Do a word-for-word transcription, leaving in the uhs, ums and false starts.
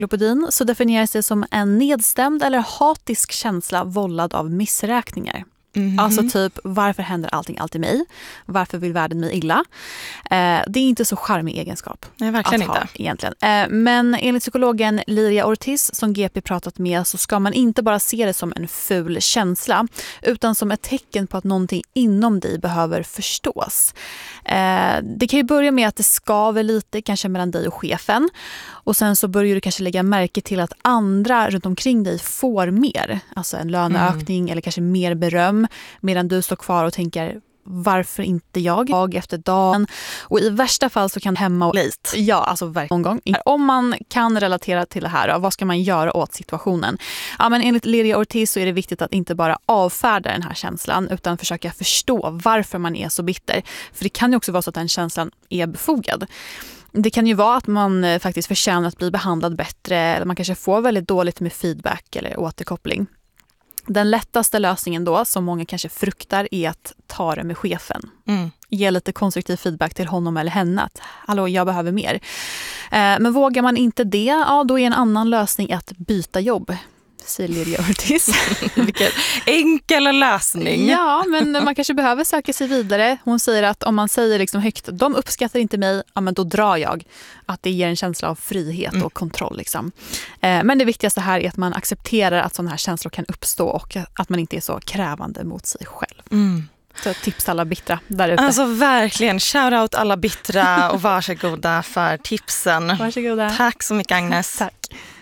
Lopedin så definieras det som en nedstämd eller hatisk känsla vållad av missräkningar. Mm-hmm. Alltså typ, varför händer allting alltid mig? Varför vill världen mig illa? Eh, det är inte så charmig egenskap. Nej, verkligen att ha, inte. Egentligen. Eh, men enligt psykologen Liria Ortiz som G P pratat med så ska man inte bara se det som en ful känsla utan som ett tecken på att någonting inom dig behöver förstås. Eh, det kan ju börja med att det skaver lite, kanske mellan dig och chefen. Och sen så börjar du kanske lägga märke till att andra runt omkring dig får mer. Alltså en löneökning mm. eller kanske mer beröm. Medan du står kvar och tänker, varför inte jag? Dag efter dagen. Och i värsta fall så kan det hemma och lite. Ja, alltså verkligen någon gång. Om man kan relatera till det här, då, vad ska man göra åt situationen? Ja, men enligt Liria Ortiz så är det viktigt att inte bara avfärda den här känslan utan försöka förstå varför man är så bitter. För det kan ju också vara så att den känslan är befogad. Det kan ju vara att man faktiskt förtjänar att bli behandlad bättre eller man kanske får väldigt dåligt med feedback eller återkoppling. Den lättaste lösningen då, som många kanske fruktar, är att ta det med chefen. Mm. Ge lite konstruktiv feedback till honom eller henne att hallå, jag behöver mer. Eh, men vågar man inte det, ja, då är en annan lösning att byta jobb. Säger Liria Ortiz. Vilken enkel lösning. Ja, men man kanske behöver söka sig vidare. Hon säger att om man säger liksom högt, de uppskattar inte mig, ja, men då drar jag. Att det ger en känsla av frihet mm. och kontroll. Liksom. Eh, men det viktigaste här är att man accepterar att sådana här känslor kan uppstå och att man inte är så krävande mot sig själv. Mm. Så tips alla bittra där ute. Alltså verkligen, shout out alla bittra och varsågoda för tipsen. Varsågoda. Tack så mycket, Agnes. Tack.